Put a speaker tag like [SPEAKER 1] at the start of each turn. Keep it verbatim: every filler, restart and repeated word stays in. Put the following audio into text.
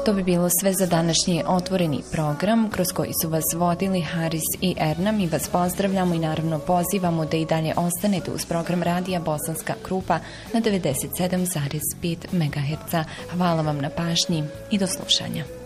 [SPEAKER 1] To bi bilo sve za današnji otvoreni program kroz koji su vas vodili Haris i Erna. Mi vas pozdravljamo i naravno pozivamo da i dalje ostanete uz program radija Bosanska Krupa na devedeset sedam zarez pet megaherca. Hvala vam na pažnji i do slušanja.